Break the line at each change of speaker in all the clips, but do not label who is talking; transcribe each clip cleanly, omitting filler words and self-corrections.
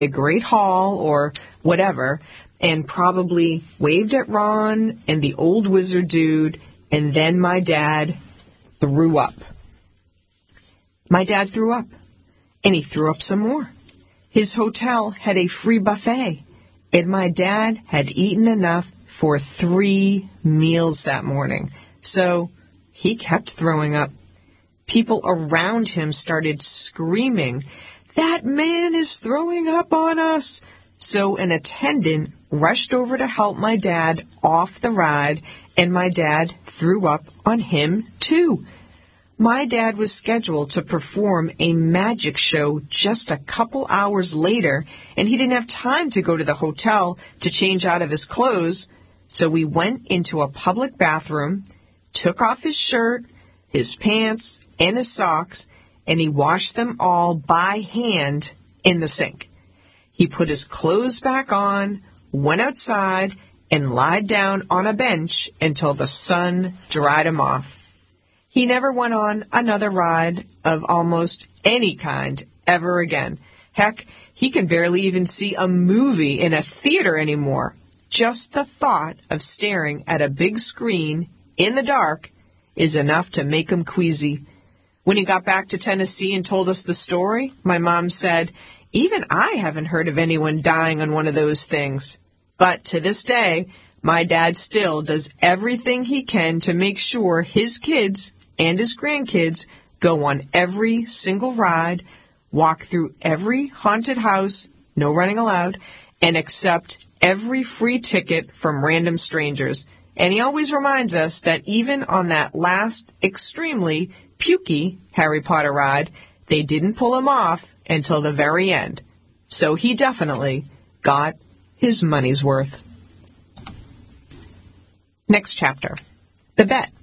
a Great Hall or whatever, and probably waved at Ron and the old wizard dude, and then my dad threw up. My dad threw up, and he threw up some more. His hotel had a free buffet, and my dad had eaten enough for 3 meals that morning. So he kept throwing up. People around him started screaming, "That man is throwing up on us!" So an attendant rushed over to help my dad off the ride, and my dad threw up on him too. My dad was scheduled to perform a magic show just a couple hours later, and he didn't have time to go to the hotel to change out of his clothes. So we went into a public bathroom, took off his shirt, his pants, and his socks, and he washed them all by hand in the sink. He put his clothes back on, went outside, and lied down on a bench until the sun dried him off. He never went on another ride of almost any kind ever again. Heck, he can barely even see a movie in a theater anymore. Just the thought of staring at a big screen in the dark is enough to make him queasy. When he got back to Tennessee and told us the story, my mom said, "Even I haven't heard of anyone dying on one of those things." But to this day, my dad still does everything he can to make sure his kids and his grandkids go on every single ride, walk through every haunted house, no running allowed, and accept every free ticket from random strangers. And he always reminds us that even on that last extremely pukey Harry Potter ride, they didn't pull him off until the very end. So he definitely got his money's worth. Next chapter. The bet.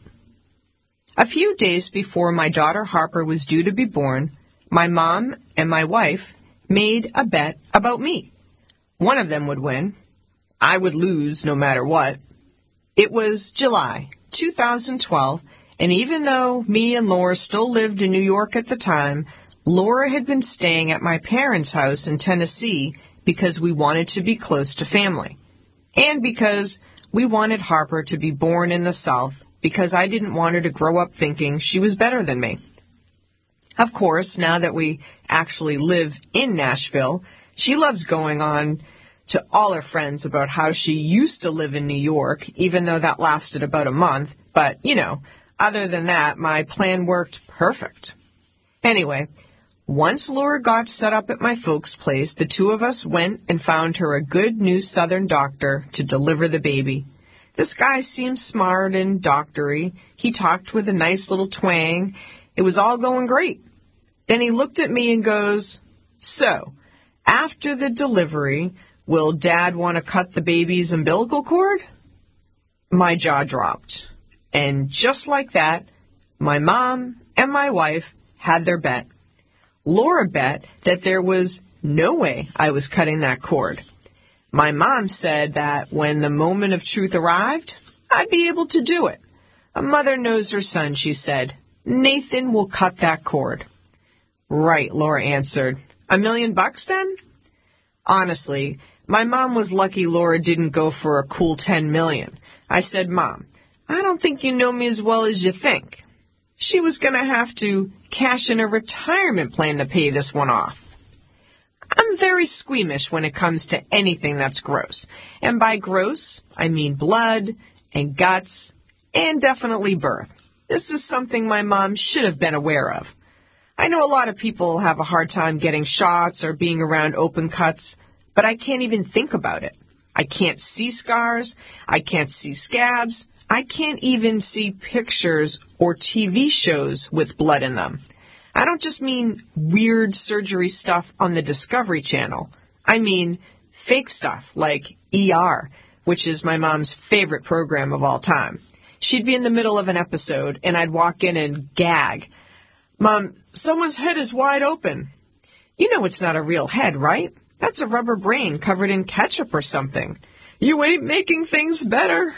A few days before my daughter Harper was due to be born, my mom and my wife made a bet about me. One of them would win. I would lose no matter what. It was July 2012, and even though me and Laura still lived in New York at the time, Laura had been staying at my parents' house in Tennessee because we wanted to be close to family, and because we wanted Harper to be born in the South because I didn't want her to grow up thinking she was better than me. Of course, now that we actually live in Nashville, she loves going on to all her friends about how she used to live in New York, even though that lasted about a month. But, other than that, my plan worked perfect. Anyway, once Laura got set up at my folks' place, the two of us went and found her a good new Southern doctor to deliver the baby. This guy seemed smart and doctory. He talked with a nice little twang. It was all going great. Then he looked at me and goes, "So, after the delivery, will Dad want to cut the baby's umbilical cord?" My jaw dropped. And just like that, my mom and my wife had their bet. Laura bet that there was no way I was cutting that cord. My mom said that when the moment of truth arrived, I'd be able to do it. A mother knows her son, she said. Nathan will cut that cord. Right, Laura answered. $1 million then? Honestly, my mom was lucky Laura didn't go for a cool $10 million. I said, "Mom, I don't think you know me as well as you think." She was going to have to cash in a retirement plan to pay this one off. I'm very squeamish when it comes to anything that's gross. And by gross, I mean blood and guts and definitely birth. This is something my mom should have been aware of. I know a lot of people have a hard time getting shots or being around open cuts, but I can't even think about it. I can't see scars. I can't see scabs. I can't even see pictures or TV shows with blood in them. I don't just mean weird surgery stuff on the Discovery Channel. I mean fake stuff like ER, which is my mom's favorite program of all time. She'd be in the middle of an episode, and I'd walk in and gag. "Mom, someone's head is wide open." You know it's not a real head, right? That's a rubber brain covered in ketchup or something. You ain't making things better.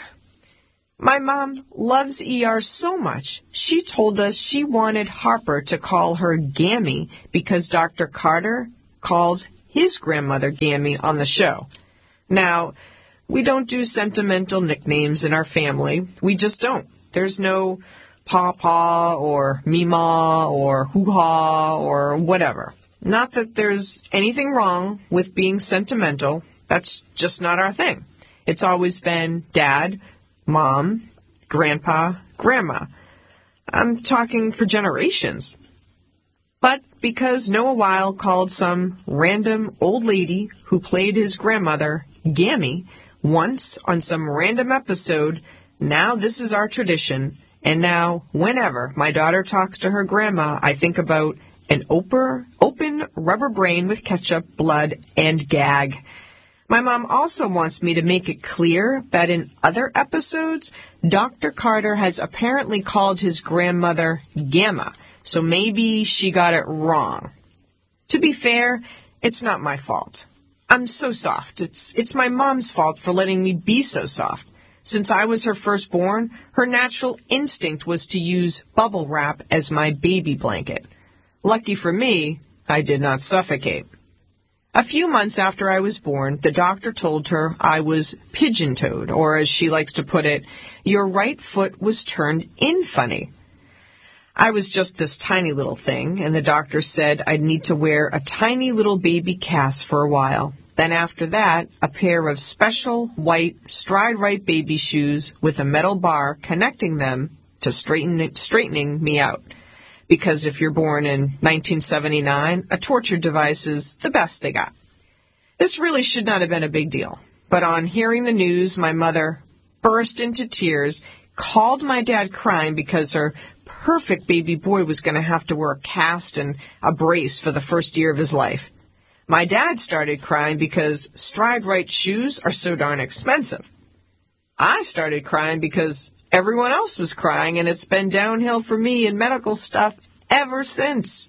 My mom loves ER so much, she told us she wanted Harper to call her Gammy because Dr. Carter calls his grandmother Gammy on the show. Now, we don't do sentimental nicknames in our family. We just don't. There's no Pawpaw or Meemaw or Hoo-Ha or whatever. Not that there's anything wrong with being sentimental. That's just not our thing. It's always been Dad, Mom, Grandpa, Grandma. I'm talking for generations. But because Noah Weil called some random old lady who played his grandmother, Gammy, once on some random episode, now this is our tradition. And now, whenever my daughter talks to her grandma, I think about an open rubber brain with ketchup, blood, and gag. My mom also wants me to make it clear that in other episodes, Dr. Carter has apparently called his grandmother Gamma, so maybe she got it wrong. To be fair, it's not my fault. I'm so soft. It's my mom's fault for letting me be so soft. Since I was her firstborn, her natural instinct was to use bubble wrap as my baby blanket. Lucky for me, I did not suffocate. A few months after I was born, the doctor told her I was pigeon-toed, or as she likes to put it, your right foot was turned in funny. I was just this tiny little thing, and the doctor said I'd need to wear a tiny little baby cast for a while. Then after that, a pair of special white stride-right baby shoes with a metal bar connecting them to straightening me out. Because if you're born in 1979, a torture device is the best they got. This really should not have been a big deal. But on hearing the news, my mother burst into tears, called my dad crying because her perfect baby boy was going to have to wear a cast and a brace for the first year of his life. My dad started crying because stride-right shoes are so darn expensive. I started crying because everyone else was crying, and it's been downhill for me in medical stuff ever since.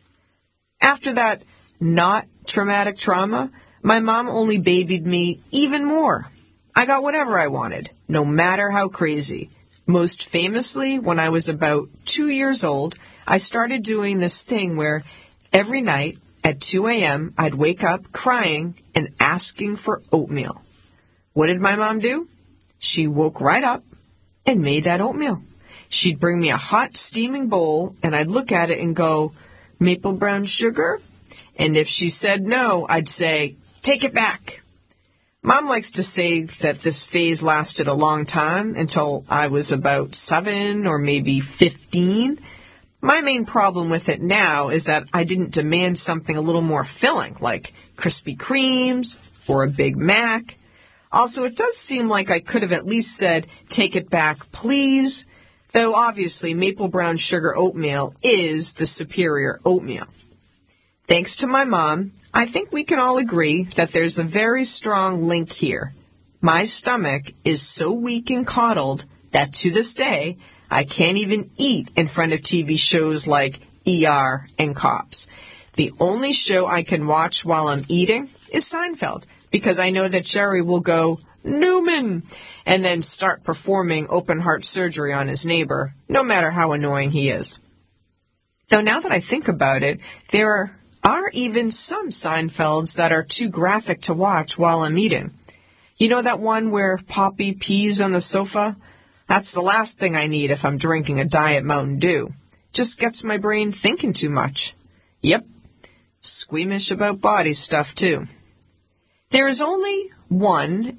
After that not traumatic trauma, my mom only babied me even more. I got whatever I wanted, no matter how crazy. Most famously, when I was about 2 years old, I started doing this thing where every night at 2 a.m., I'd wake up crying and asking for oatmeal. What did my mom do? She woke right up and made that oatmeal. She'd bring me a hot, steaming bowl, and I'd look at it and go, maple brown sugar? And if she said no, I'd say, take it back. Mom likes to say that this phase lasted a long time, until I was about 7 or maybe 15. My main problem with it now is that I didn't demand something a little more filling, like Krispy Kremes or a Big Mac. Also, it does seem like I could have at least said, take it back, please, though obviously maple brown sugar oatmeal is the superior oatmeal. Thanks to my mom, I think we can all agree that there's a very strong link here. My stomach is so weak and coddled that to this day, I can't even eat in front of TV shows like ER and Cops. The only show I can watch while I'm eating is Seinfeld, because I know that Jerry will go, Newman, and then start performing open heart surgery on his neighbor, no matter how annoying he is. Though now that I think about it, there are even some Seinfelds that are too graphic to watch while I'm eating. You know that one where Poppy pees on the sofa? That's the last thing I need if I'm drinking a Diet Mountain Dew. Just gets my brain thinking too much. Yep, squeamish about body stuff too. There is only one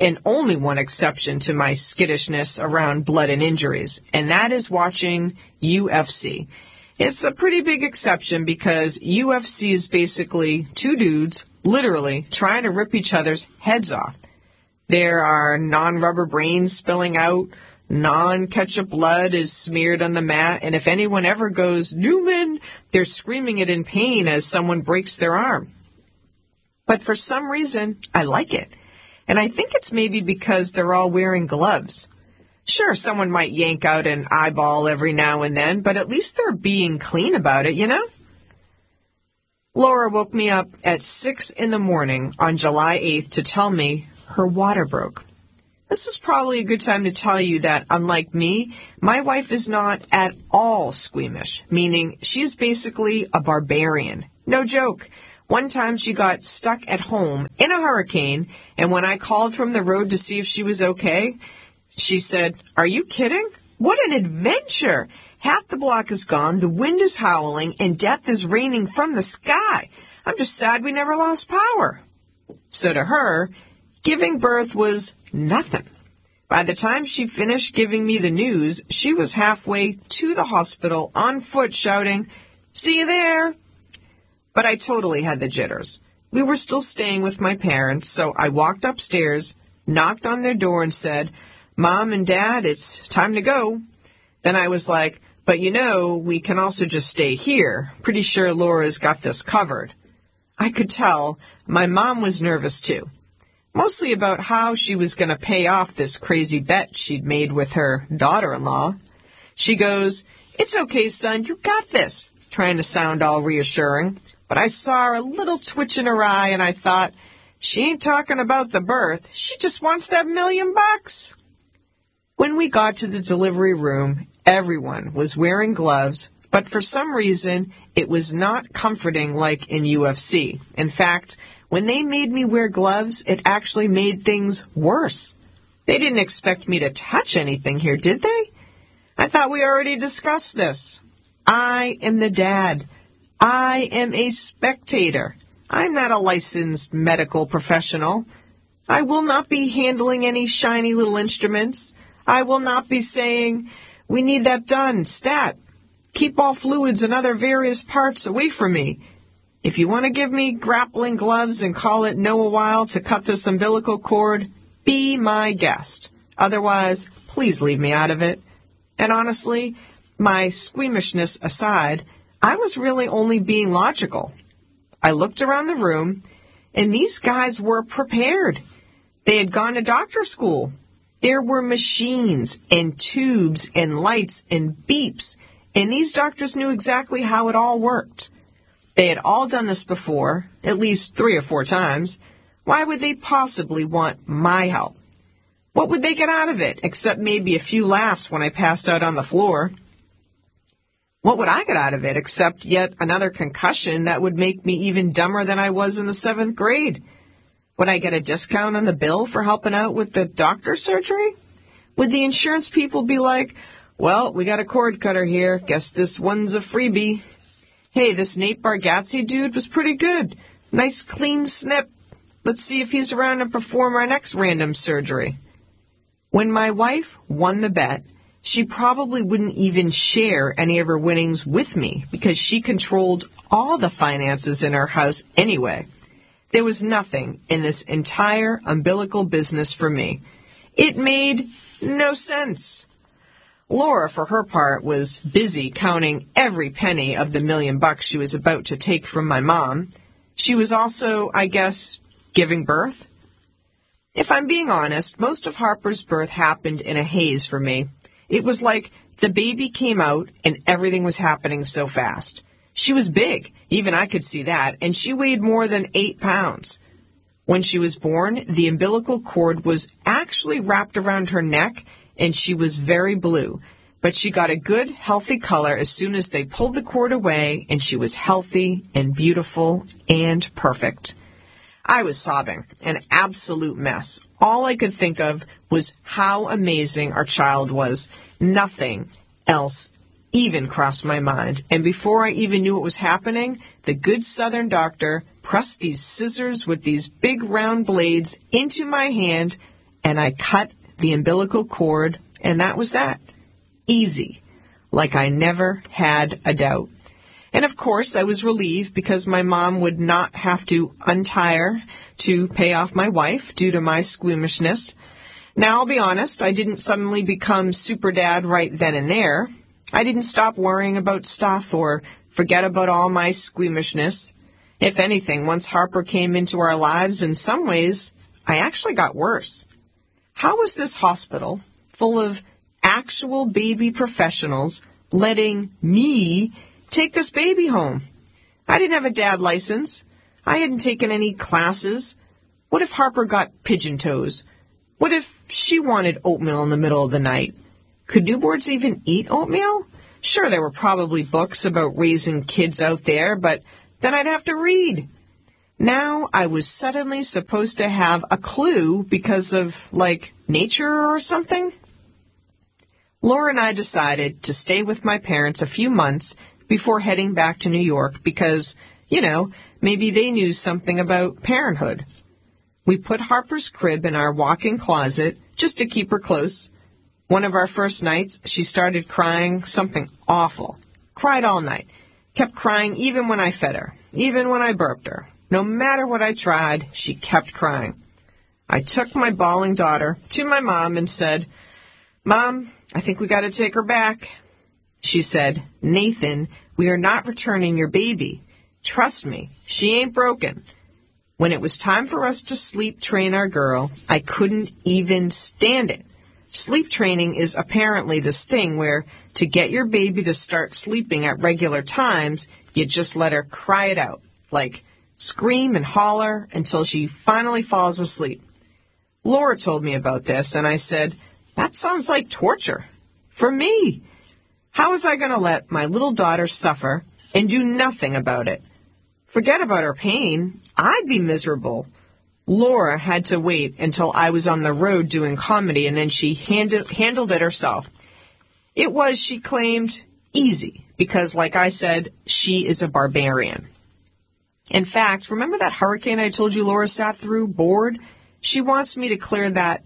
exception to my skittishness around blood and injuries, and that is watching UFC. It's a pretty big exception because UFC is basically two dudes, literally, trying to rip each other's heads off. There are non-rubber brains spilling out, non-ketchup blood is smeared on the mat, and if anyone ever goes, Newman, they're screaming it in pain as someone breaks their arm. But for some reason, I like it. And I think it's maybe because they're all wearing gloves. Sure, someone might yank out an eyeball every now and then, but at least they're being clean about it, you know? Laura woke me up at 6 a.m. on July 8th to tell me her water broke. This is probably a good time to tell you that, unlike me, my wife is not at all squeamish, meaning she's basically a barbarian. No joke. One time she got stuck at home in a hurricane, and when I called from the road to see if she was okay, she said, "Are you kidding? What an adventure! Half the block is gone, the wind is howling, and death is raining from the sky. I'm just sad we never lost power." So to her, giving birth was nothing. By the time she finished giving me the news, she was halfway to the hospital on foot shouting, "See you there!" But I totally had the jitters. We were still staying with my parents, so I walked upstairs, knocked on their door and said, "Mom and Dad, it's time to go." Then I was like, "But you know, we can also just stay here. Pretty sure Laura's got this covered." I could tell my mom was nervous too, mostly about how she was going to pay off this crazy bet she'd made with her daughter-in-law. She goes, "It's okay, son, you got this," trying to sound all reassuring. But I saw a little twitch in her eye, and I thought, she ain't talking about the birth. She just wants that $1,000,000. When we got to the delivery room, everyone was wearing gloves, but for some reason, it was not comforting like in UFC. In fact, when they made me wear gloves, it actually made things worse. They didn't expect me to touch anything here, did they? I thought we already discussed this. I am the dad. I am a spectator. I'm not a licensed medical professional. I will not be handling any shiny little instruments. I will not be saying, "We need that done, stat. Keep all fluids and other various parts away from me." If you want to give me grappling gloves and call it Noah Weil to cut this umbilical cord, be my guest. Otherwise, please leave me out of it. And honestly, my squeamishness aside, I was really only being logical. I looked around the room, and these guys were prepared. They had gone to doctor school. There were machines and tubes and lights and beeps, and these doctors knew exactly how it all worked. They had all done this before, at least 3 or 4 times. Why would they possibly want my help? What would they get out of it, except maybe a few laughs when I passed out on the floor? What would I get out of it, except yet another concussion that would make me even dumber than I was in the 7th grade? Would I get a discount on the bill for helping out with the doctor's surgery? Would the insurance people be like, "Well, we got a cord cutter here. Guess this one's a freebie. Hey, this Nate Bargatze dude was pretty good. Nice clean snip. Let's see if he's around to perform our next random surgery." When my wife won the bet, she probably wouldn't even share any of her winnings with me because she controlled all the finances in our house anyway. There was nothing in this entire umbilical business for me. It made no sense. Laura, for her part, was busy counting every penny of the $1,000,000 she was about to take from my mom. She was also, I guess, giving birth. If I'm being honest, most of Harper's birth happened in a haze for me. It was like the baby came out and everything was happening so fast. She was big, even I could see that, and she weighed more than 8 pounds. When she was born, the umbilical cord was actually wrapped around her neck, and she was very blue. But she got a good, healthy color as soon as they pulled the cord away, and she was healthy and beautiful and perfect. I was sobbing, an absolute mess. All I could think of was how amazing our child was. Nothing else even crossed my mind. And before I even knew what was happening, the good Southern doctor pressed these scissors with these big round blades into my hand, and I cut the umbilical cord, and that was that. Easy. Like I never had a doubt. And of course, I was relieved because my mom would not have to untie her to pay off my wife due to my squeamishness. Now, I'll be honest, I didn't suddenly become super dad right then and there. I didn't stop worrying about stuff or forget about all my squeamishness. If anything, once Harper came into our lives, in some ways, I actually got worse. How was this hospital, full of actual baby professionals, letting me take this baby home? I didn't have a dad license. I hadn't taken any classes. What if Harper got pigeon toes? What if she wanted oatmeal in the middle of the night? Could newborns even eat oatmeal? Sure, there were probably books about raising kids out there, but then I'd have to read. Now I was suddenly supposed to have a clue because of, nature or something? Laura and I decided to stay with my parents a few months before heading back to New York because, maybe they knew something about parenthood. We put Harper's crib in our walk-in closet just to keep her close. One of our first nights, she started crying something awful. Cried all night. Kept crying even when I fed her, even when I burped her. No matter what I tried, she kept crying. I took my bawling daughter to my mom and said, "Mom, I think we got to take her back." She said, "Nathan, we are not returning your baby. Trust me, she ain't broken." When it was time for us to sleep train our girl, I couldn't even stand it. Sleep training is apparently this thing where to get your baby to start sleeping at regular times, you just let her cry it out, scream and holler until she finally falls asleep. Laura told me about this, and I said, "That sounds like torture. For me. How was I going to let my little daughter suffer and do nothing about it? Forget about her pain. I'd be miserable." Laura had to wait until I was on the road doing comedy, and then she handled it herself. It was, she claimed, easy, because, like I said, she is a barbarian. In fact, remember that hurricane I told you Laura sat through, bored? She wants me to clear that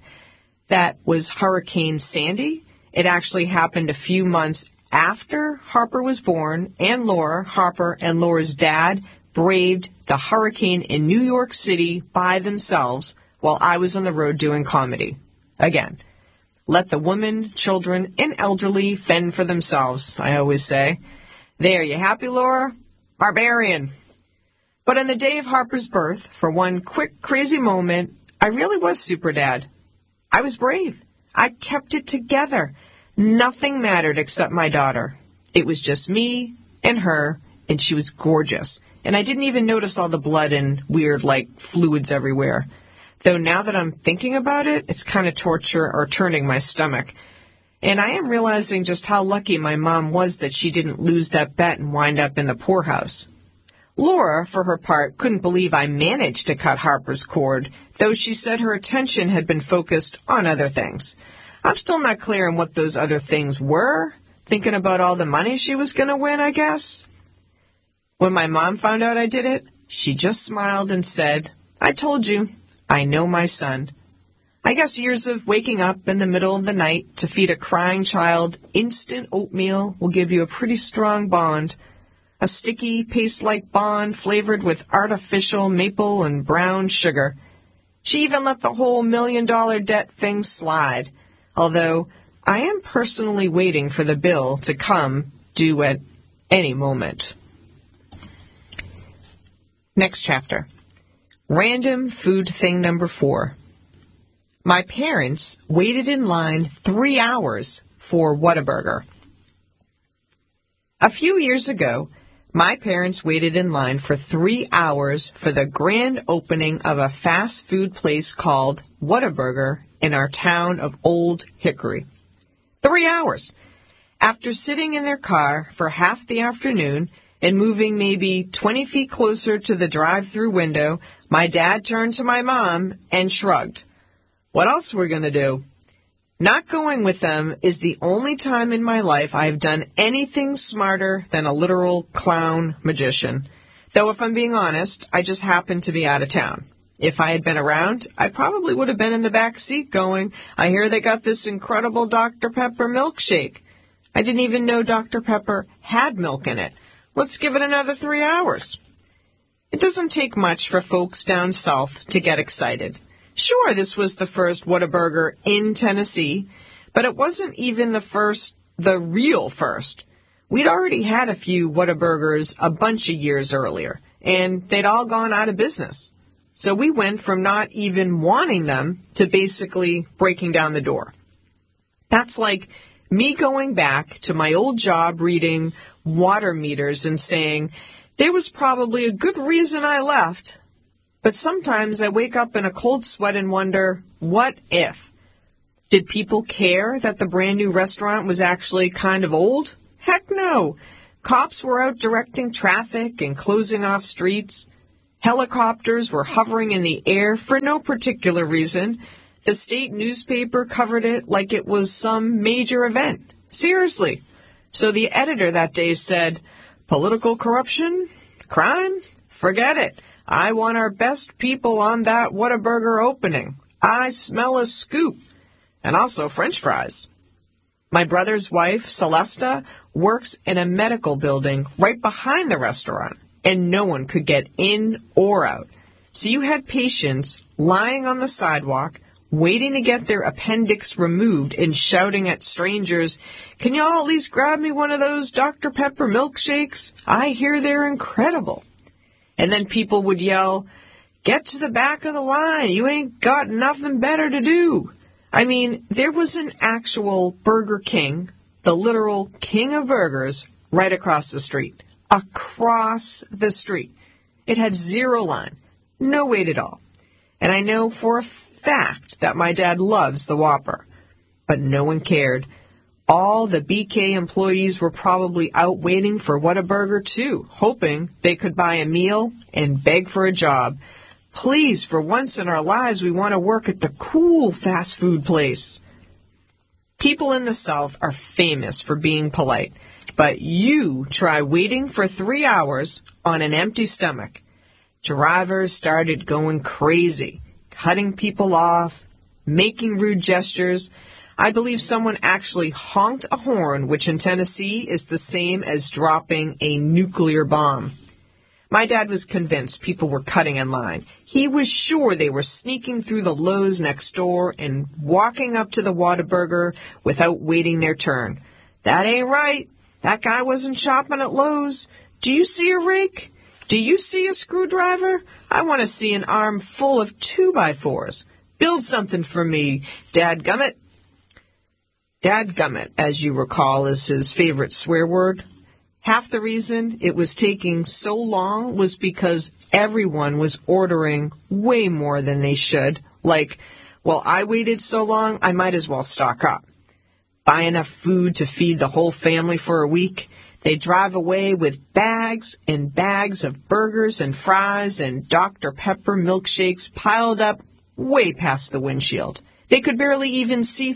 was Hurricane Sandy. It actually happened a few months after Harper was born, and Laura, Harper, and Laura's dad braved the hurricane in New York City by themselves while I was on the road doing comedy. Again, let the women, children, and elderly fend for themselves, I always say. There, you happy, Laura? Barbarian. But on the day of Harper's birth, for one quick, crazy moment, I really was super dad. I was brave. I kept it together. Nothing mattered except my daughter. It was just me and her, and she was gorgeous. And I didn't even notice all the blood and weird, fluids everywhere. Though now that I'm thinking about it, it's kind of torture or turning my stomach. And I am realizing just how lucky my mom was that she didn't lose that bet and wind up in the poorhouse. Laura, for her part, couldn't believe I managed to cut Harper's cord, though she said her attention had been focused on other things. I'm still not clear on what those other things were. Thinking about all the money she was going to win, I guess. When my mom found out I did it, she just smiled and said, "I told you, I know my son." I guess years of waking up in the middle of the night to feed a crying child instant oatmeal will give you a pretty strong bond. A sticky, paste-like bond flavored with artificial maple and brown sugar. She even let the whole $1 million debt thing slide, although I am personally waiting for the bill to come due at any moment. Next chapter. Random food thing number 4. My parents waited in line 3 hours for Whataburger. A few years ago, my parents waited in line for 3 hours for the grand opening of a fast food place called Whataburger in our town of Old Hickory. 3 hours. After sitting in their car for half the afternoon and moving maybe 20 feet closer to the drive-through window, my dad turned to my mom and shrugged. What else we're going to do? Not going with them is the only time in my life I have done anything smarter than a literal clown magician. Though if I'm being honest, I just happened to be out of town. If I had been around, I probably would have been in the back seat going, "I hear they got this incredible Dr. Pepper milkshake. I didn't even know Dr. Pepper had milk in it. Let's give it another 3 hours." It doesn't take much for folks down south to get excited. Sure, this was the first Whataburger in Tennessee, but it wasn't even the real first. We'd already had a few Whataburgers a bunch of years earlier, and they'd all gone out of business. So we went from not even wanting them to basically breaking down the door. That's like me going back to my old job reading water meters and saying, there was probably a good reason I left. But sometimes I wake up in a cold sweat and wonder, what if? Did people care that the brand new restaurant was actually kind of old? Heck no. Cops were out directing traffic and closing off streets. Helicopters were hovering in the air for no particular reason. The state newspaper covered it like it was some major event. Seriously. So the editor that day said, "Political corruption? Crime? Forget it. I want our best people on that Whataburger opening. I smell a scoop. And also French fries." My brother's wife, Celesta, works in a medical building right behind the restaurant, and no one could get in or out. So you had patients lying on the sidewalk, waiting to get their appendix removed and shouting at strangers, "Can y'all at least grab me one of those Dr. Pepper milkshakes? I hear they're incredible." And then people would yell, "Get to the back of the line. You ain't got nothing better to do." I mean, there was an actual Burger King, the literal king of burgers, right across the street. Across the street. It had zero line. No wait at all. And I know for a fact that my dad loves the Whopper. But no one cared. All the BK employees were probably out waiting for Whataburger too, hoping they could buy a meal and beg for a job. Please, for once in our lives, we want to work at the cool fast food place. People in the South are famous for being polite, but you try waiting for 3 hours on an empty stomach. Drivers started going crazy, cutting people off, making rude gestures. I believe someone actually honked a horn, which in Tennessee is the same as dropping a nuclear bomb. My dad was convinced people were cutting in line. He was sure they were sneaking through the Lowe's next door and walking up to the Whataburger without waiting their turn. That ain't right. That guy wasn't shopping at Lowe's. Do you see a rake? Do you see a screwdriver? I want to see an arm full of 2x4s. Build something for me, dadgummit. Dadgummit, as you recall, is his favorite swear word. Half the reason it was taking so long was because everyone was ordering way more than they should. Like, well, I waited so long, I might as well stock up. Buy enough food to feed the whole family for a week. They drive away with bags and bags of burgers and fries and Dr. Pepper milkshakes piled up way past the windshield. They could barely even see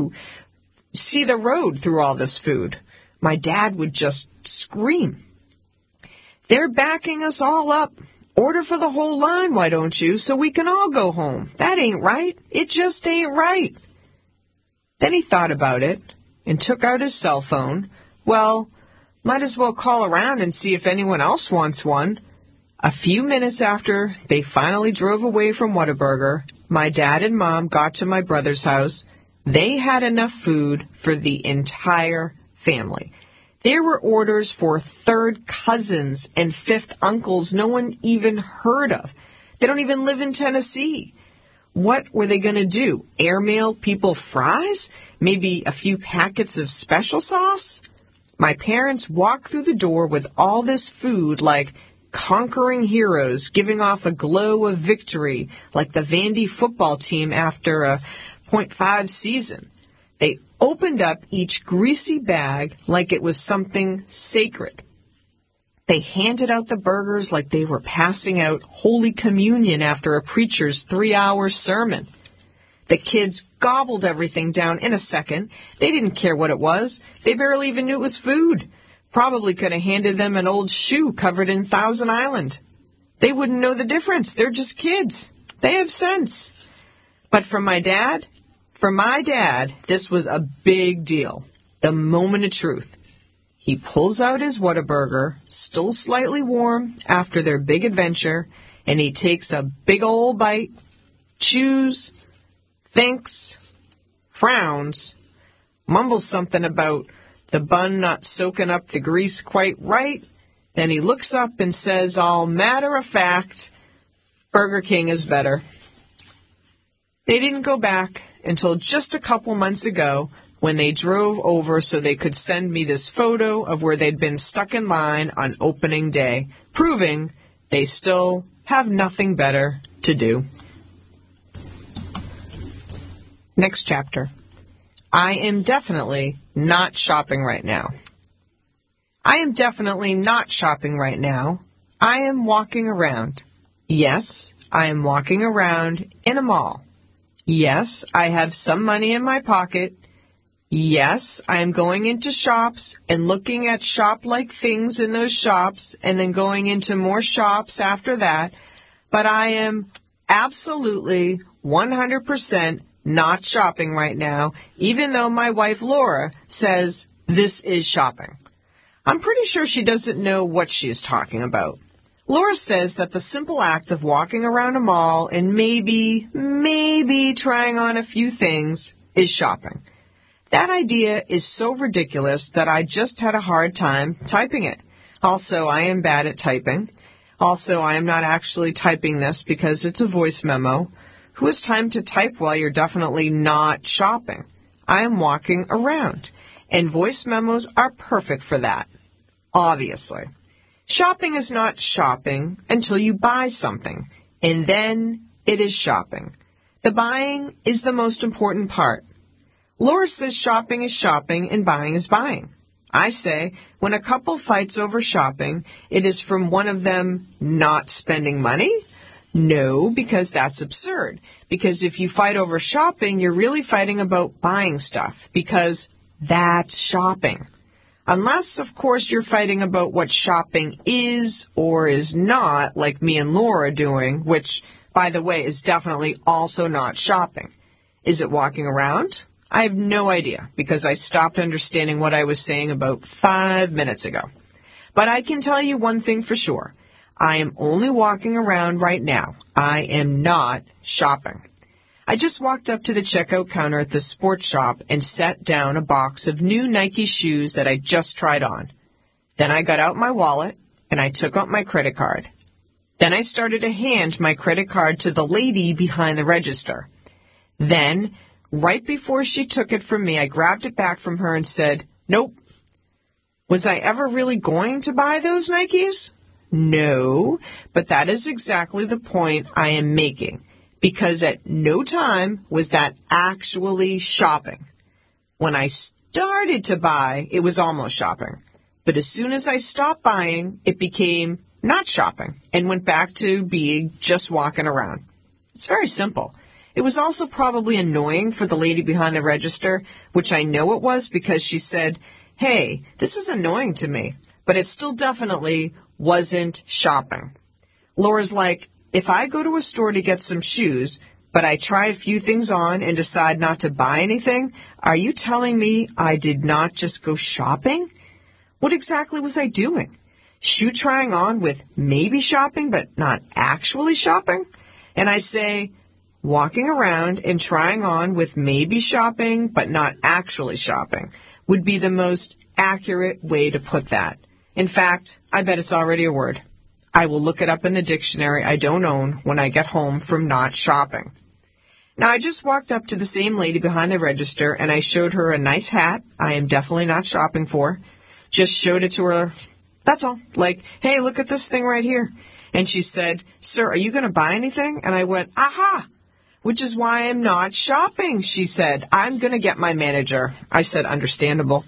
the road through all this food. My dad would just scream. "They're backing us all up. Order for the whole line, why don't you, so we can all go home. That ain't right. It just ain't right." Then he thought about it and took out his cell phone. Well, might as well call around and see if anyone else wants one. A few minutes after they finally drove away from Whataburger, my dad and mom got to my brother's house. They had enough food for the entire family. There were orders for third cousins and fifth uncles no one even heard of. They don't even live in Tennessee. What were they going to do? Airmail people fries? Maybe a few packets of special sauce? My parents walked through the door with all this food like conquering heroes, giving off a glow of victory like the Vandy football team after a .5 season. They opened up each greasy bag like it was something sacred. They handed out the burgers like they were passing out Holy Communion after a preacher's 3-hour sermon. The kids gobbled everything down in a second. They didn't care what it was. They barely even knew it was food. Probably could have handed them an old shoe covered in Thousand Island. They wouldn't know the difference. They're just kids. They have sense. But for my dad, this was a big deal. The moment of truth. He pulls out his Whataburger, still slightly warm after their big adventure, and he takes a big old bite, chews, thinks, frowns, mumbles something about the bun not soaking up the grease quite right. Then he looks up and says, all matter of fact, Burger King is better. They didn't go back until just a couple months ago when they drove over so they could send me this photo of where they'd been stuck in line on opening day, proving they still have nothing better to do. Next chapter. I am definitely not shopping right now. I am definitely not shopping right now. I am walking around. Yes, I am walking around in a mall. Yes, I have some money in my pocket. Yes, I am going into shops and looking at shop-like things in those shops and then going into more shops after that. But I am absolutely 100% not shopping right now, even though my wife Laura says this is shopping. I'm pretty sure she doesn't know what she is talking about. Laura says that the simple act of walking around a mall and maybe trying on a few things is shopping. That idea is so ridiculous that I just had a hard time typing it. Also, I am bad at typing. Also, I am not actually typing this because it's a voice memo. Who has time to type while you're definitely not shopping? I am walking around, and voice memos are perfect for that, obviously. Shopping is not shopping until you buy something, and then it is shopping. The buying is the most important part. Laura says shopping is shopping and buying is buying. I say when a couple fights over shopping, it is from one of them not spending money? No, because that's absurd. Because if you fight over shopping, you're really fighting about buying stuff, because that's shopping. Unless, of course, you're fighting about what shopping is or is not, like me and Laura are doing, which, by the way, is definitely also not shopping. Is it walking around? I have no idea, because I stopped understanding what I was saying about 5 minutes ago. But I can tell you one thing for sure. I am only walking around right now. I am not shopping. I just walked up to the checkout counter at the sports shop and set down a box of new Nike shoes that I just tried on. Then I got out my wallet and I took out my credit card. Then I started to hand my credit card to the lady behind the register. Then, right before she took it from me, I grabbed it back from her and said, "Nope." Was I ever really going to buy those Nikes? No, but that is exactly the point I am making. Because at no time was that actually shopping. When I started to buy, it was almost shopping. But as soon as I stopped buying, it became not shopping and went back to being just walking around. It's very simple. It was also probably annoying for the lady behind the register, which I know it was because she said, "Hey, this is annoying to me," but it still definitely wasn't shopping. Laura's like, if I go to a store to get some shoes, but I try a few things on and decide not to buy anything, are you telling me I did not just go shopping? What exactly was I doing? Shoe trying on with maybe shopping, but not actually shopping? And I say, walking around and trying on with maybe shopping, but not actually shopping would be the most accurate way to put that. In fact, I bet it's already a word. I will look it up in the dictionary I don't own when I get home from not shopping. Now, I just walked up to the same lady behind the register, and I showed her a nice hat I am definitely not shopping for. Just showed it to her. That's all. Like, hey, look at this thing right here. And she said, "Sir, are you going to buy anything?" And I went, "Aha! Which is why I'm not shopping," she said. "I'm going to get my manager." I said, understandable.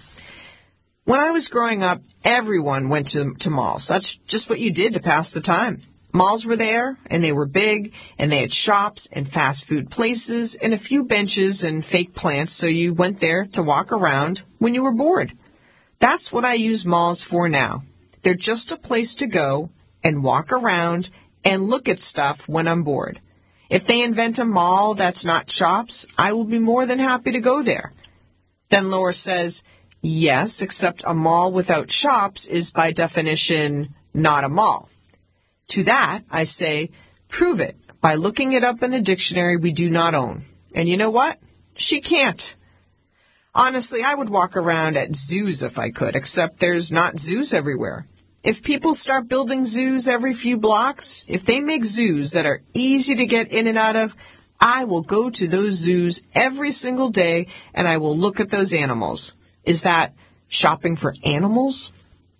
When I was growing up, everyone went to malls. That's just what you did to pass the time. Malls were there, and they were big, and they had shops and fast food places and a few benches and fake plants, so you went there to walk around when you were bored. That's what I use malls for now. They're just a place to go and walk around and look at stuff when I'm bored. If they invent a mall that's not shops, I will be more than happy to go there. Then Laura says, yes, except a mall without shops is by definition not a mall. To that, I say, prove it by looking it up in the dictionary we do not own. And you know what? She can't. Honestly, I would walk around at zoos if I could, except there's not zoos everywhere. If people start building zoos every few blocks, if they make zoos that are easy to get in and out of, I will go to those zoos every single day and I will look at those animals. Is that shopping for animals?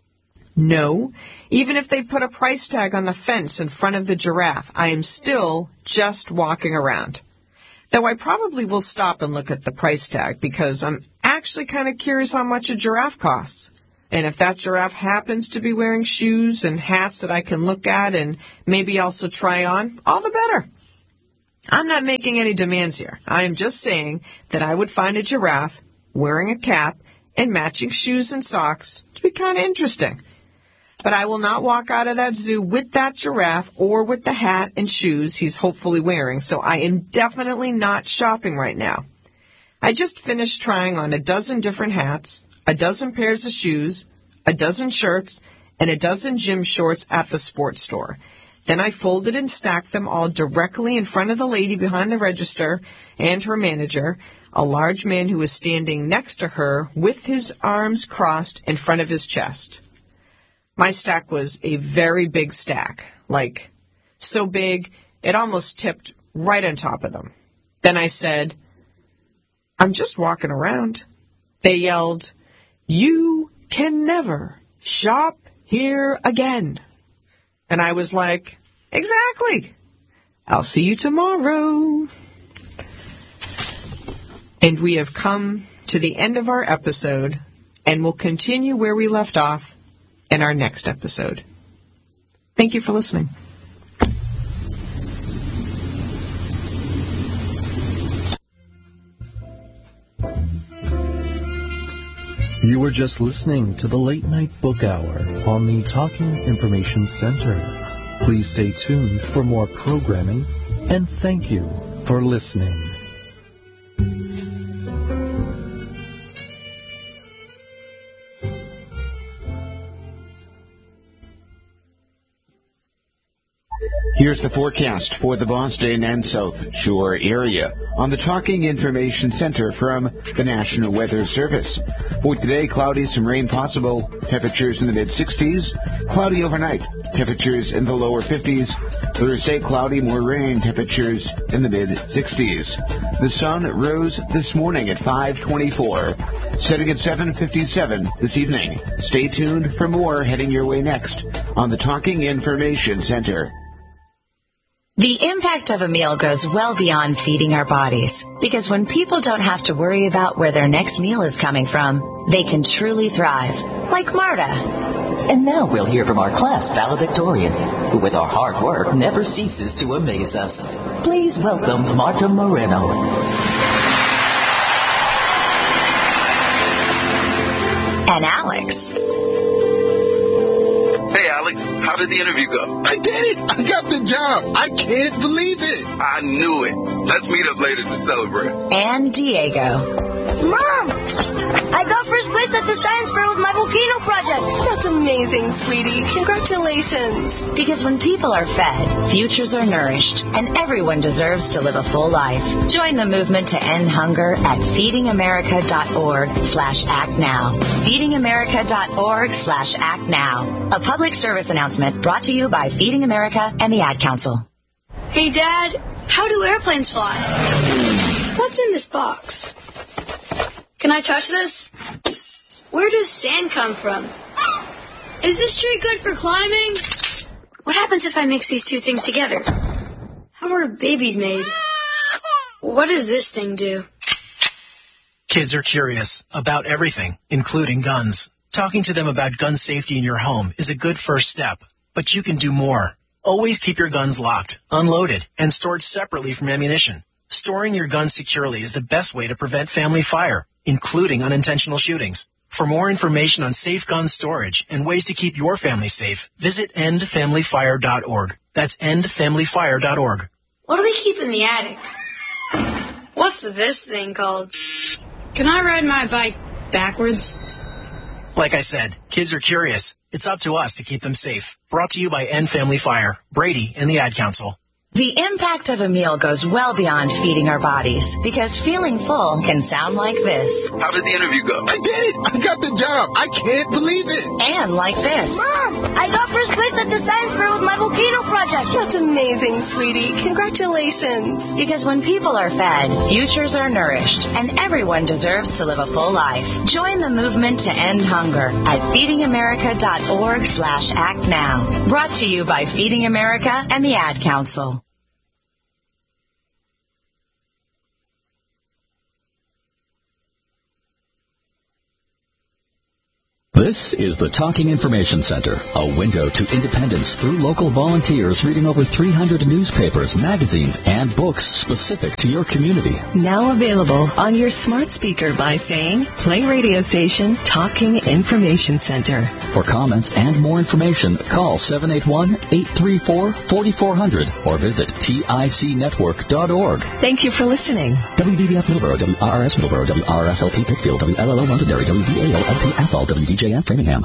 No. Even if they put a price tag on the fence in front of the giraffe, I am still just walking around. Though I probably will stop and look at the price tag because I'm actually kind of curious how much a giraffe costs. And if that giraffe happens to be wearing shoes and hats that I can look at and maybe also try on, all the better. I'm not making any demands here. I am just saying that I would find a giraffe wearing a cap and matching shoes and socks to be kind of interesting. But I will not walk out of that zoo with that giraffe or with the hat and shoes he's hopefully wearing, so I am definitely not shopping right now. I just finished trying on a dozen different hats, a dozen pairs of shoes, a dozen shirts, and a dozen gym shorts at the sports store. Then I folded and stacked them all directly in front of the lady behind the register and her manager, a large man who was standing next to her with his arms crossed in front of his chest. My stack was a very big stack, like so big it almost tipped right on top of them. Then I said, "I'm just walking around." They yelled, "You can never shop here again." And I was like, "Exactly. I'll see you tomorrow." And we have come to the end of our episode, and we'll continue where we left off in our next episode. Thank you for listening.
You were just listening to the Late Night Book Hour on the Talking Information Center. Please stay tuned for more programming, and thank you for listening.
Here's the forecast for the Boston and South Shore area on the Talking Information Center from the National Weather Service. For today, cloudy, some rain possible, temperatures in the mid-60s. Cloudy overnight, temperatures in the lower 50s. Thursday, cloudy, more rain, temperatures in the mid-60s. The sun rose this morning at 5:24, setting at 7:57 this evening. Stay tuned for more heading your way next on the Talking Information Center.
The impact of a meal goes well beyond feeding our bodies, because when people don't have to worry about where their next meal is coming from, they can truly thrive, like Marta.
And now we'll hear from our class valedictorian, who with our hard work never ceases to amaze us. Please welcome Marta Moreno.
And Alex.
Hey, Alex, how did the interview go?
I did it! I got the job! I can't believe it!
I knew it. Let's meet up later to celebrate.
And Diego.
Mom! I got first place at the science fair with my volcano project.
That's amazing, sweetie. Congratulations.
Because when people are fed, futures are nourished, and everyone deserves to live a full life. Join the movement to end hunger at feedingamerica.org/actnow. feedingamerica.org/actnow. A public service announcement brought to you by Feeding America and the Ad Council.
Hey, Dad, how do airplanes fly? What's in this box? Can I touch this? Where does sand come from? Is this tree good for climbing? What happens if I mix these two things together? How are babies made? What does this thing do?
Kids are curious about everything, including guns. Talking to them about gun safety in your home is a good first step, but you can do more. Always keep your guns locked, unloaded, and stored separately from ammunition. Storing your guns securely is the best way to prevent family fire, including unintentional shootings. For more information on safe gun storage and ways to keep your family safe, visit endfamilyfire.org. That's endfamilyfire.org.
What do we keep in the attic? What's this thing called? Can I ride my bike backwards?
Like I said, kids are curious. It's up to us to keep them safe. Brought to you by End Family Fire, Brady, and the Ad Council.
The impact of a meal goes well beyond feeding our bodies, because feeling full can sound like this.
How did the interview go?
I did it! I got the job! I can't believe it!
And like this.
Mom! I got first place at the science fair with my volcano project.
That's amazing, sweetie. Congratulations.
Because when people are fed, futures are nourished, and everyone deserves to live a full life. Join the movement to end hunger at feedingamerica.org/actnow. Brought to you by Feeding America and the Ad Council.
This is the Talking Information Center, a window to independence through local volunteers reading over 300 newspapers, magazines, and books specific to your community.
Now available on your smart speaker by saying, play radio station Talking Information Center.
For comments and more information, call 781-834-4400 or visit ticnetwork.org.
Thank you for listening.
WDBF Millboro, WRRS Millboro, WRSLP Pittsfield, WLLO Londonderry, WVALLP Athol, WDJF Framingham.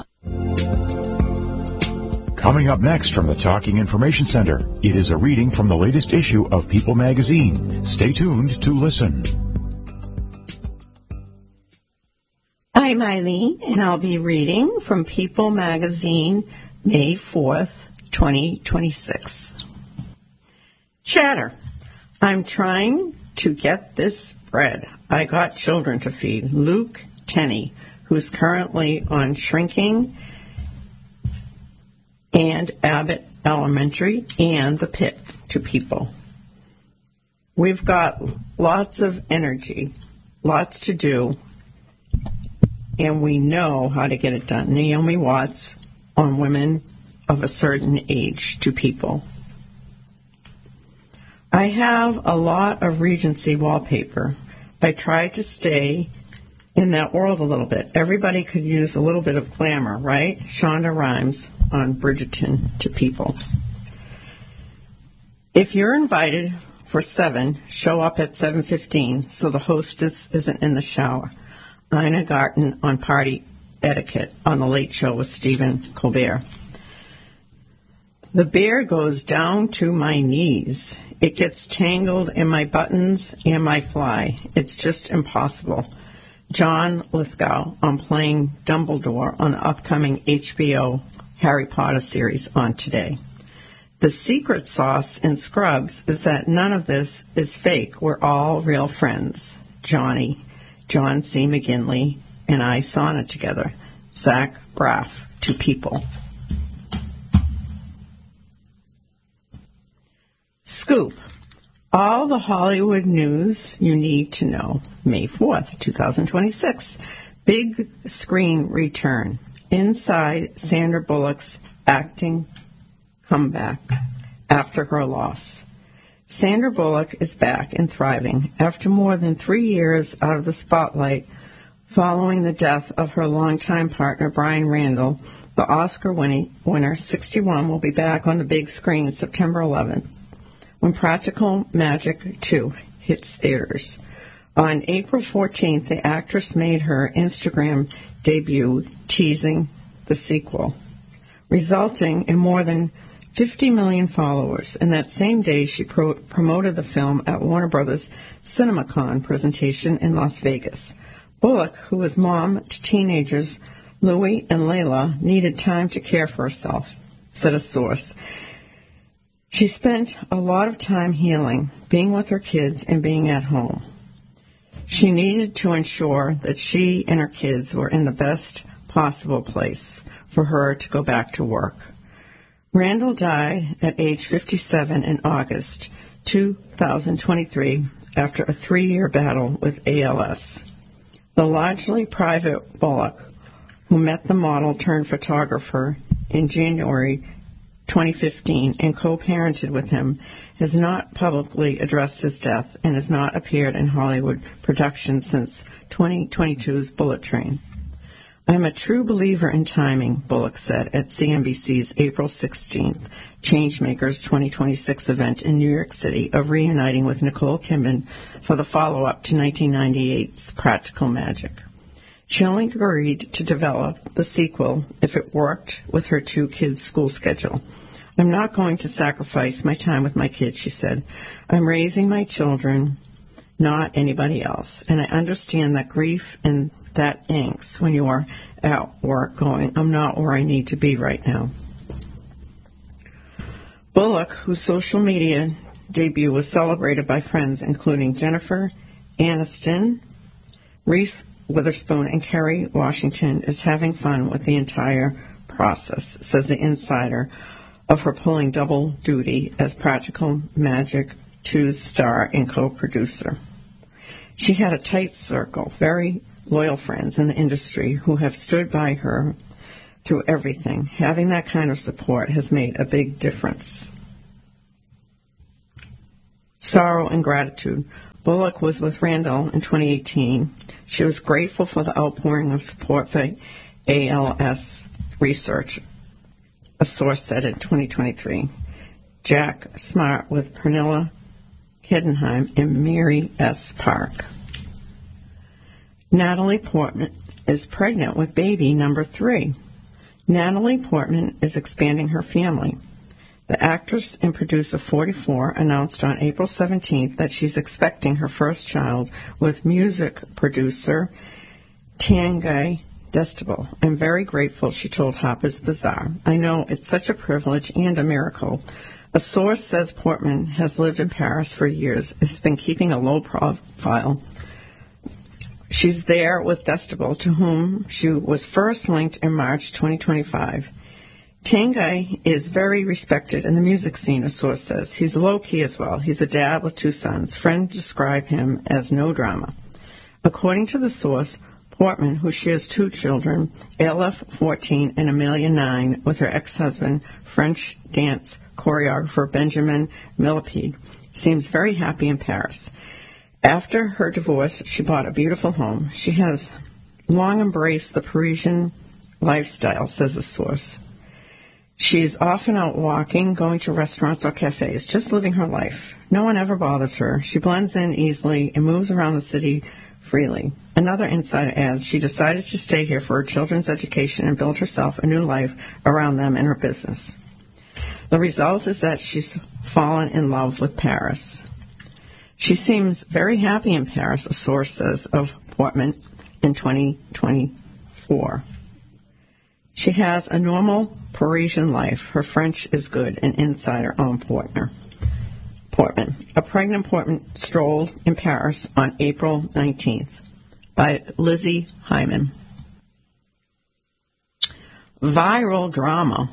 Coming up next from the Talking Information Center, it is a reading from the latest issue of People magazine. Stay tuned to listen.
I'm Eileen, and I'll be reading from People magazine, May 4th, 2026. Chatter. I'm trying to get this bread. I got children to feed. Luke Tenney, who's currently on Shrinking and Abbott Elementary and the Pit to People. We've got lots of energy, lots to do, and we know how to get it done. Naomi Watts on Women of a Certain Age to People. I have a lot of Regency wallpaper. I try to stay in that world a little bit. Everybody could use a little bit of glamour, right? Shonda Rhimes on Bridgerton to People. If you're invited for 7, show up at 7:15 so the hostess isn't in the shower. Ina Garten on Party Etiquette on The Late Show with Stephen Colbert. The bear goes down to my knees. It gets tangled in my buttons and my fly. It's just impossible. John Lithgow on Playing Dumbledore on the upcoming HBO Harry Potter series on Today. The secret sauce in Scrubs is that none of this is fake. We're all real friends. Johnny, John C. McGinley, and I sauna together. Zach Braff to People. Scoop. All the Hollywood news you need to know. May 4th, 2026. Big screen return. Inside Sandra Bullock's acting comeback after her loss. Sandra Bullock is back and thriving after more than 3 years out of the spotlight following the death of her longtime partner Brian Randall. The Oscar winner, 61, will be back on the big screen September 11th when Practical Magic 2 hits theaters. On April 14th, the actress made her Instagram debut teasing the sequel, resulting in more than 50 million followers. And that same day, she promoted the film at Warner Brothers CinemaCon presentation in Las Vegas. Bullock, who was mom to teenagers Louis and Layla, needed time to care for herself, said a source. She spent a lot of time healing, being with her kids and being at home. She needed to ensure that she and her kids were in the best possible place for her to go back to work. Randall died at age 57 in August 2023 after a 3-year battle with ALS. The largely private Bullock, who met the model-turned-photographer in January 2015 and co-parented with him, has not publicly addressed his death and has not appeared in Hollywood productions since 2022's Bullet Train. I'm a true believer in timing, Bullock said at CNBC's April 16th Changemakers 2026 event in New York City of reuniting with Nicole Kidman for the follow-up to 1998's Practical Magic. She only agreed to develop the sequel if it worked with her 2 kids' school schedule. I'm not going to sacrifice my time with my kids, she said. I'm raising my children, not anybody else. And I understand that grief and that angst when you are at work going, I'm not where I need to be right now. Bullock, whose social media debut was celebrated by friends including Jennifer Aniston, Reese Witherspoon, and Kerry Washington, is having fun with the entire process, says the insider of her pulling double duty as Practical Magic 2's star and co-producer. She had a tight circle, very loyal friends in the industry who have stood by her through everything. Having that kind of support has made a big difference. Sorrow and gratitude. Bullock was with Randall in 2018. She was grateful for the outpouring of support for ALS research, a source said in 2023. Jack Smart with Pernilla Kedenheim and Mary S. Park. Natalie Portman is pregnant with baby number 3. Natalie Portman is expanding her family. The actress and producer 44 announced on April 17th that she's expecting her first child with music producer Tanguy Destable. I'm very grateful, she told Harper's Bazaar. I know it's such a privilege and a miracle. A source says Portman has lived in Paris for years, has been keeping a low profile. She's there with Destable, to whom she was first linked in March 2025. Tanguy is very respected in the music scene, a source says. He's low-key as well. He's a dad with 2 sons. Friends describe him as no drama. According to the source, Portman, who shares 2 children, Aleph 14 and Amelia 9, with her ex-husband, French dance choreographer Benjamin Millepied, seems very happy in Paris. After her divorce, she bought a beautiful home. She has long embraced the Parisian lifestyle, says the source. She's often out walking, going to restaurants or cafes, just living her life. No one ever bothers her. She blends in easily and moves around the city freely. Another insider adds she decided to stay here for her children's education and build herself a new life around them and her business. The result is that she's fallen in love with Paris. She seems very happy in Paris, a source says of Portman in 2024. She has a normal Parisian life. Her French is good, an insider on Portman. A pregnant Portman strolled in Paris on April 19th by Lizzie Hyman. Viral drama.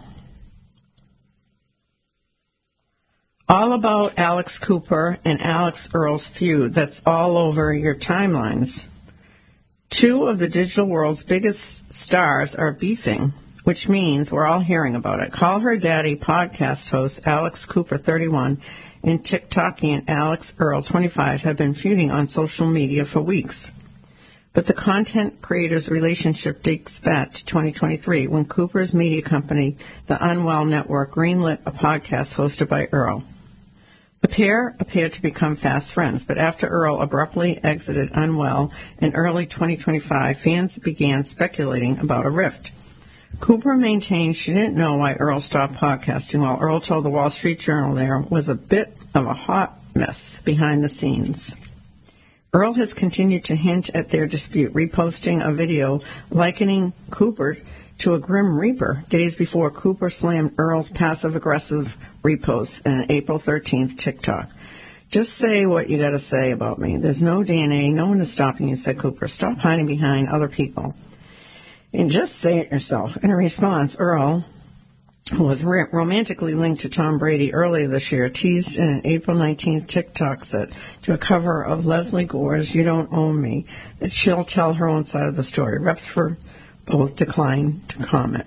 All about Alex Cooper and Alex Earl's feud that's all over your timelines. 2 of the digital world's biggest stars are beefing, which means we're all hearing about it. Call Her Daddy podcast host Alex Cooper, 31, and TikTokian Alex Earl, 25, have been feuding on social media for weeks. But the content creator's relationship dates back to 2023 when Cooper's media company, the Unwell Network, greenlit a podcast hosted by Earl. The pair appeared to become fast friends, but after Earl abruptly exited Unwell in early 2025, fans began speculating about a rift. Cooper maintained she didn't know why Earl stopped podcasting, while Earl told the Wall Street Journal there was a bit of a hot mess behind the scenes. Earl has continued to hint at their dispute, reposting a video likening Cooper to a Grim Reaper days before Cooper slammed Earl's passive-aggressive repost in an April 13th TikTok. Just say what you got to say about me. There's no DNA. No one is stopping you, said Cooper. Stop hiding behind other people. And just say it yourself. In a response, Earl, who was romantically linked to Tom Brady earlier this year, teased in an April 19th TikTok set to a cover of Leslie Gore's You Don't Own Me that she'll tell her own side of the story. Reps for both declined to comment.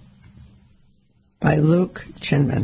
By Luke Chinman.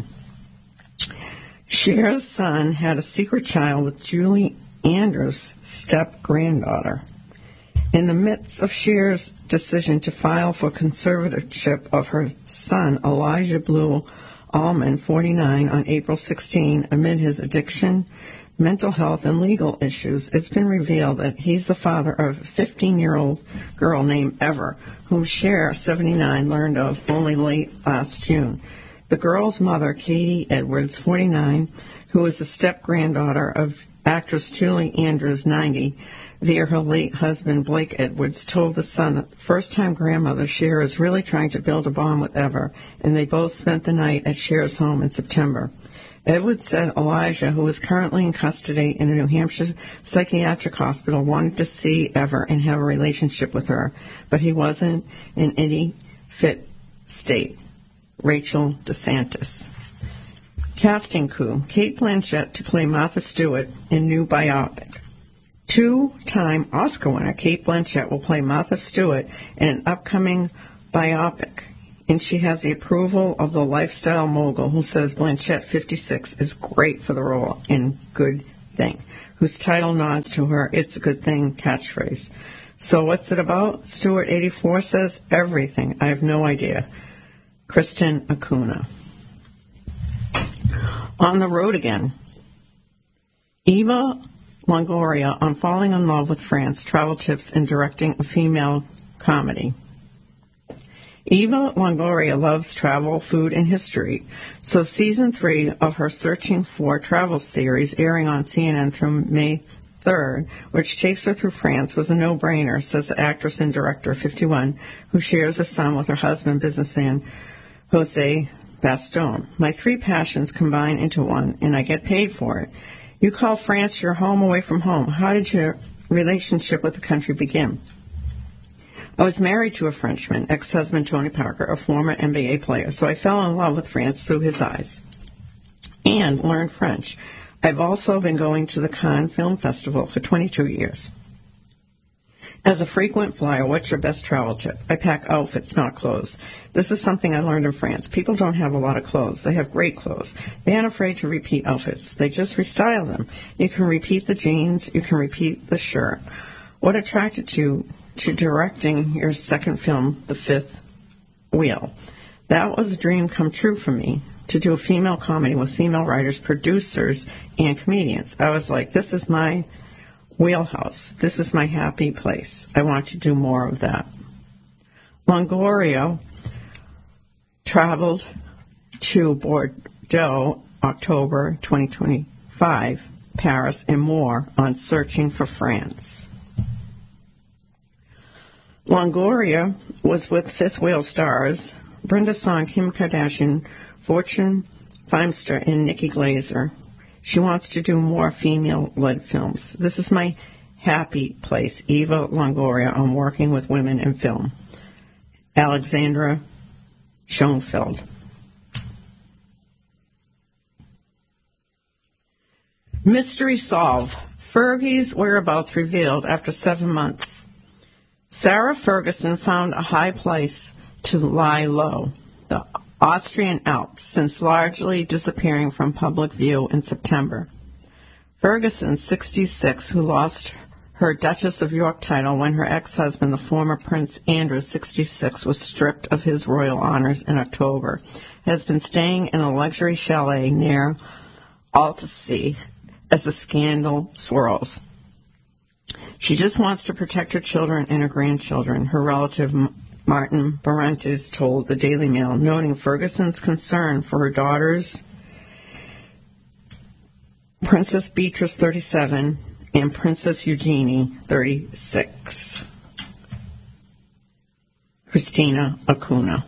Cher's son had a secret child with Julie Andrews' step-granddaughter. In the midst of Cher's decision to file for conservatorship of her son, Elijah Blue Allman, 49, on April 16, amid his addiction, mental health, and legal issues, it's been revealed that he's the father of a 15-year-old girl named Ever, whom Cher, 79, learned of only late last June. The girl's mother, Katie Edwards, 49, who is the step-granddaughter of actress Julie Andrews, 90, via her late husband, Blake Edwards, told the Sun that the first-time grandmother, Cher, is really trying to build a bond with Ever, and they both spent the night at Cher's home in September. Edwards said Elijah, who is currently in custody in a New Hampshire psychiatric hospital, wanted to see Ever and have a relationship with her, but he wasn't in any fit state. Rachel DeSantis. Casting coup. Cate Blanchett to play Martha Stewart in new biopic. Two-time Oscar winner Cate Blanchett will play Martha Stewart in an upcoming biopic, and she has the approval of the lifestyle mogul who says Blanchett, 56, is great for the role and good thing, whose title nods to her "It's a good thing" catchphrase. So what's it about? Stewart, 84, says everything. I have no idea. Kristen Acuna. On the road again. Eva Longoria on falling in love with France, travel tips and directing a female comedy. Eva Longoria loves travel, food, and history, so Season 3 of her Searching for Travel series, airing on CNN through May 3rd, which takes her through France, was a no-brainer, says the actress and director, 51, who shares a son with her husband, businessman Jose Baston. My three passions combine into one, and I get paid for it. You call France your home away from home. How did your relationship with the country begin? I was married to a Frenchman, ex-husband Tony Parker, a former NBA player, so I fell in love with France through his eyes and learned French. I've also been going to the Cannes Film Festival for 22 years. As a frequent flyer, what's your best travel tip? I pack outfits, not clothes. This is something I learned in France. People don't have a lot of clothes. They have great clothes. They aren't afraid to repeat outfits. They just restyle them. You can repeat the jeans. You can repeat the shirt. What attracted you to directing your second film, The Fifth Wheel? That was a dream come true for me, to do a female comedy with female writers, producers, and comedians. I was like, this is my wheelhouse. This is my happy place. I want to do more of that. Longoria traveled to Bordeaux, October 2025, Paris, and more on Searching for France. Longoria was with Fifth Wheel stars Brenda Song, Kim Kardashian, Fortune Feimster, and Nikki Glaser. She wants to do more female-led films. This is my happy place. Eva Longoria on working with women in film. Alexandra Schoenfeld. Mystery solved. Fergie's whereabouts revealed after 7 months. Sarah Ferguson found a high place to lie low, the Austrian Alps, since largely disappearing from public view in September. Ferguson, 66, who lost her Duchess of York title when her ex-husband, the former Prince Andrew, 66, was stripped of his royal honors in October, has been staying in a luxury chalet near Altaussee as the scandal swirls. She just wants to protect her children and her grandchildren, her relative Martin Barentes told the Daily Mail, noting Ferguson's concern for her daughters, Princess Beatrice, 37, and Princess Eugenie, 36. Christina Acuna.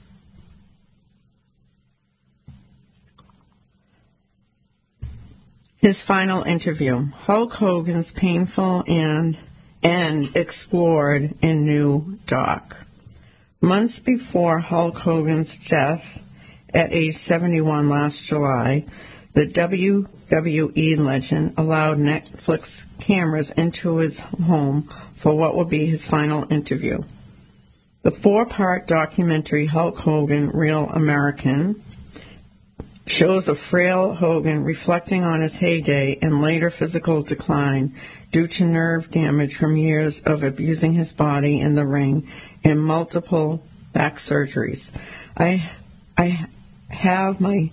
His final interview. Hulk Hogan's painful end explored in new doc. Months before Hulk Hogan's death at age 71 last July, the WWE legend allowed Netflix cameras into his home for what will be his final interview. The 4-part documentary Hulk Hogan, Real American, shows a frail Hogan reflecting on his heyday and later physical decline due to nerve damage from years of abusing his body in the ring and multiple back surgeries. I have my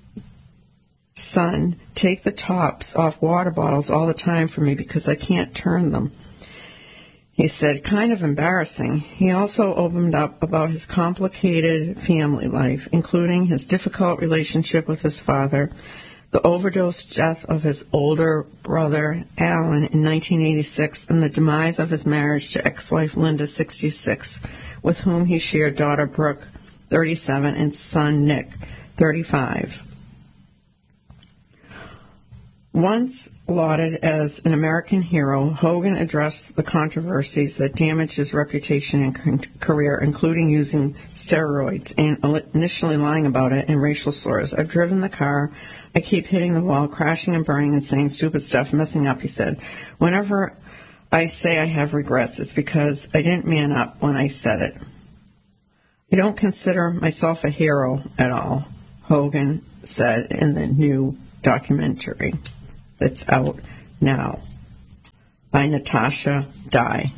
son take the tops off water bottles all the time for me because I can't turn them. He said, kind of embarrassing. He also opened up about his complicated family life, including his difficult relationship with his father, the overdose death of his older brother, Alan, in 1986, and the demise of his marriage to ex-wife Linda, 66, with whom he shared daughter Brooke, 37, and son Nick, 35. Once lauded as an American hero, Hogan addressed the controversies that damaged his reputation and career, including using steroids and initially lying about it and racial slurs. "I've driven the car. I keep hitting the wall, crashing and burning and saying stupid stuff, messing up," he said. "Whenever I say I have regrets, it's because I didn't man up when I said it. I don't consider myself a hero at all," Hogan said in the new documentary that's out now by Natasha Dye.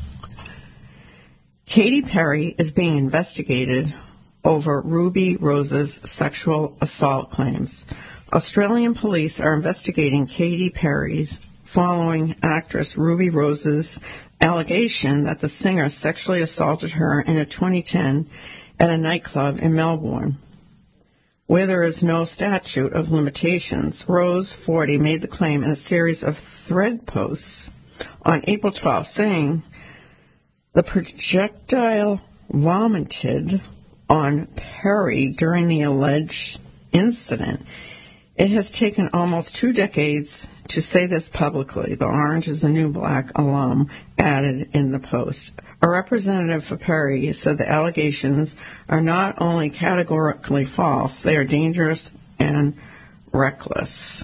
Katy Perry is being investigated over Ruby Rose's sexual assault claims. Australian police are investigating Katy Perry's following actress Ruby Rose's allegation that the singer sexually assaulted her in 2010 at a nightclub in Melbourne. Where there is no statute of limitations, Rose, 40, made the claim in a series of thread posts on April 12, saying the projectile vomited on Perry during the alleged incident. "It has taken almost 2 decades to say this publicly," the Orange is the New Black alum added in the post. A representative for Perry said the allegations are not only categorically false, they are dangerous and reckless.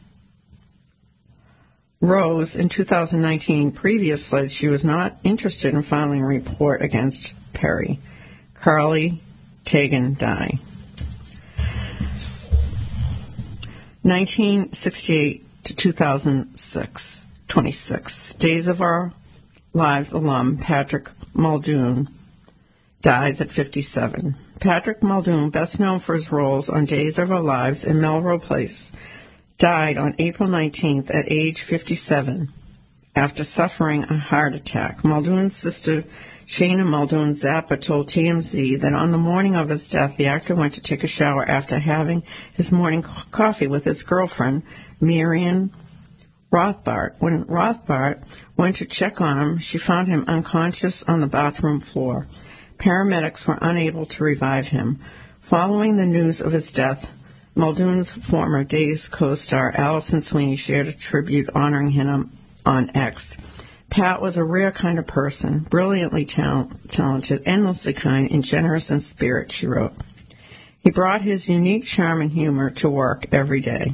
Rose, in 2019, previously said she was not interested in filing a report against Perry. Carly Tegan Dye. 1968 to 2006, 26. Days of Our Lives alum Patrick Muldoon dies at 57. Patrick Muldoon, best known for his roles on Days of Our Lives and Melrose Place, died on April 19th at age 57 after suffering a heart attack. Muldoon's sister, Shana Muldoon Zappa, told TMZ that on the morning of his death, the actor went to take a shower after having his morning coffee with his girlfriend, Marion Rothbart. When Rothbart went to check on him, she found him unconscious on the bathroom floor. Paramedics were unable to revive him. Following the news of his death, Muldoon's former Days co-star Alison Sweeney shared a tribute honoring him on X. "Pat was a rare kind of person, brilliantly talented, endlessly kind, and generous in spirit," she wrote. "He brought his unique charm and humor to work every day."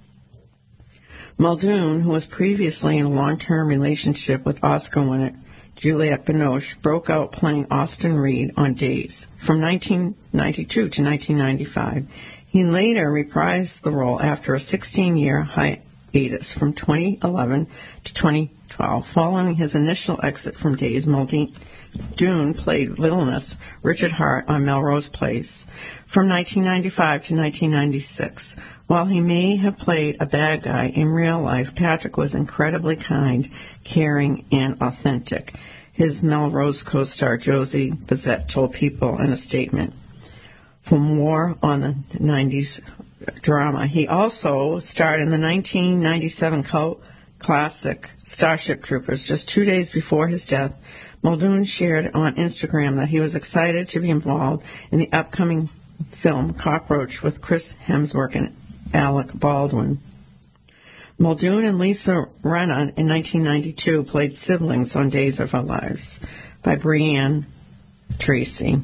Muldoon, who was previously in a long-term relationship with Oscar winner Juliette Binoche, broke out playing Austin Reed on Days from 1992 to 1995. He later reprised the role after a 16-year hiatus from 2011 to 2012. Following his initial exit from Days, Muldoon played villainous Richard Hart on Melrose Place from 1995 to 1996. While he may have played a bad guy in real life, Patrick was incredibly kind, caring, and authentic. His Melrose co-star Josie Bazette told People in a statement. For more on the 90s drama, he also starred in the 1997 cult classic Starship Troopers. Just 2 days before his death, Muldoon shared on Instagram that he was excited to be involved in the upcoming film Cockroach with Chris Hemsworth and Alec Baldwin. Muldoon and Lisa Rinna in 1992 played siblings on Days of Our Lives by Brianne Tracy.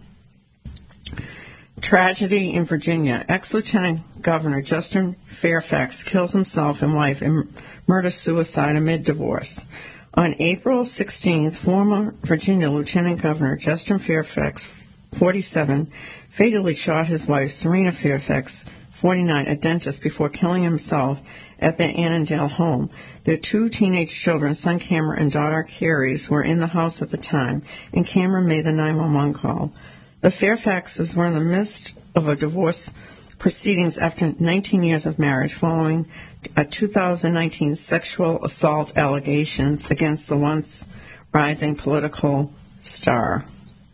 Tragedy in Virginia. Ex-Lieutenant Governor Justin Fairfax kills himself and wife in murder-suicide amid divorce. On April 16th, former Virginia Lieutenant Governor Justin Fairfax, 47, fatally shot his wife, Serena Fairfax, 49, a dentist, before killing himself at their Annandale home. Their 2 teenage children, son Cameron and daughter Carrie, were in the house at the time, and Cameron made the 911 call. The Fairfaxes were in the midst of a divorce proceedings after 19 years of marriage following a 2019 sexual assault allegations against the once rising political star,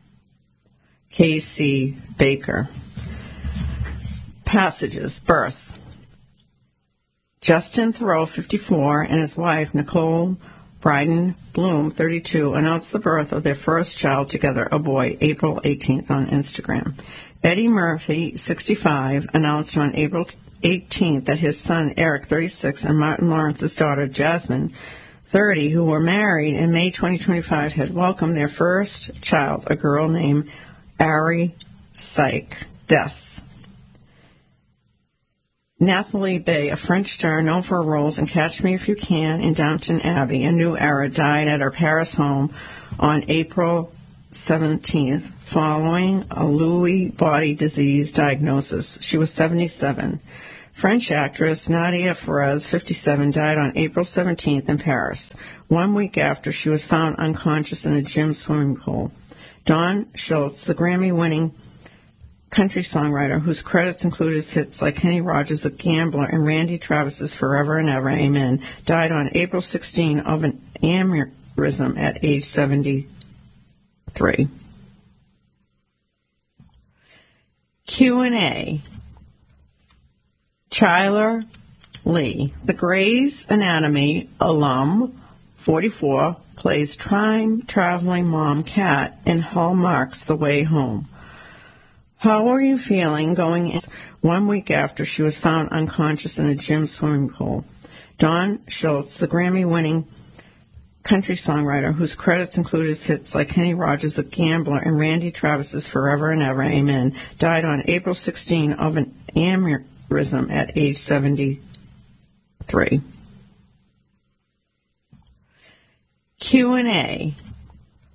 K.C. Baker. Passages. Births. Justin Thoreau, 54, and his wife, Nicole Bryden Bloom, 32, announced the birth of their first child together, a boy, April 18th on Instagram. Eddie Murphy, 65, announced on April 18th that his son, Eric, 36, and Martin Lawrence's daughter, Jasmine, 30, who were married in May 2025, had welcomed their first child, a girl named Ari Des. Nathalie Bay, a French star known for her roles in Catch Me If You Can and Downton Abbey, A New Era, died at her Paris home on April 17th following a Lewy body disease diagnosis. She was 77. French actress Nadia Ferrez, 57, died on April 17th in Paris, 1 week after she was found unconscious in a gym swimming pool. Don Schultz, the Grammy-winning country songwriter whose credits included hits like Kenny Rogers' The Gambler and Randy Travis's Forever and Ever, Amen, died on April 16 of an aneurysm at age 73. Q&A. Chyler Lee, the Grey's Anatomy alum, 44, plays time-traveling mom Kat in Hallmark's The Way Home. How are you feeling going in 1 week after she was found unconscious in a gym swimming pool? Don Schultz, the Grammy-winning country songwriter whose credits included hits like Kenny Rogers' The Gambler and Randy Travis's Forever and Ever, Amen, died on April 16 of an aneurysm at age 73. Q&A.